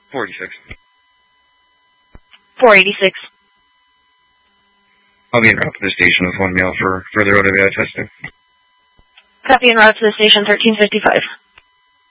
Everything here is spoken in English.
486. 486. I'll be en route to the station with one male for further OWI testing. Copy en route to the station 1355.